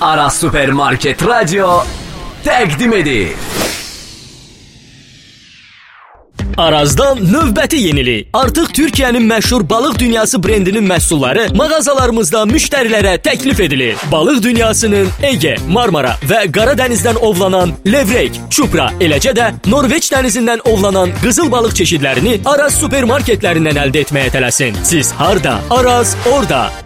Aras Supermarket Radyo təqdim edir. Arazdan növbəti yenilik. Artıq Türkiyənin məşhur balıq dünyası brendinin məhsulları mağazalarımızda müştərilərə təklif edilir. Balıq dünyasının Ege, Marmara və Qara dənizdən ovlanan levrek, çupra, eləcə də Norveç dənizindən ovlanan qızıl balıq çeşidlərini Araz supermarketlərindən əldə etməyə tələsin. Siz harda? Araz orada.